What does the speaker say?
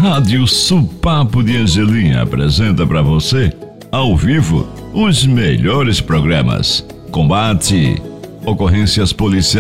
Rádio Supapo de Angelim apresenta para você, ao vivo, os melhores programas. Combate, ocorrências policiais.